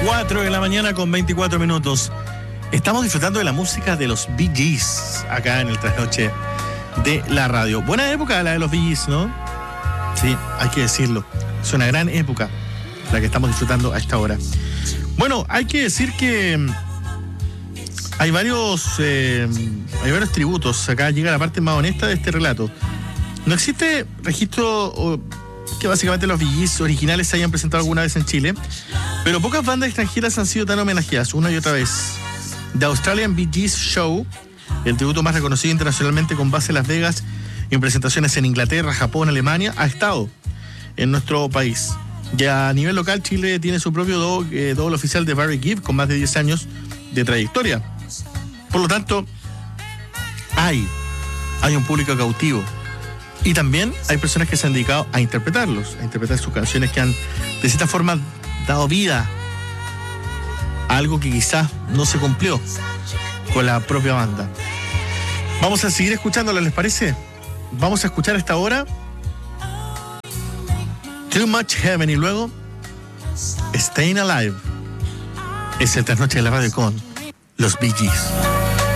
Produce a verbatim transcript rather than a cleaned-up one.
cuatro de la mañana con veinticuatro minutos. Estamos disfrutando de la música de los Bee Gees acá en el trasnoche de la radio. Buena época la de los Bee Gees, ¿no? Sí, hay que decirlo. Es una gran época la que estamos disfrutando a esta hora. Bueno, hay que decir que hay varios, eh, hay varios tributos. Acá llega la parte más honesta de este relato. No existe registro o, que básicamente los Bee Gees originales se hayan presentado alguna vez en Chile, pero pocas bandas extranjeras han sido tan homenajeadas una y otra vez. The Australian Bee Gees Show, el tributo más reconocido internacionalmente con base en Las Vegas y en presentaciones en Inglaterra, Japón, Alemania, ha estado en nuestro país. Ya a nivel local, Chile tiene su propio do, eh, doble oficial de Barry Gibb con más de diez años de trayectoria. Por lo tanto, hay, hay un público cautivo. Y también hay personas que se han dedicado a interpretarlos, a interpretar sus canciones que han, de cierta forma, dado vida a algo que quizás no se cumplió con la propia banda. Vamos a seguir escuchándolo, ¿les parece? Vamos a escuchar esta hora Too Much Heaven y luego Staying Alive. Es el trasnoche de la radio con los Bee Gees.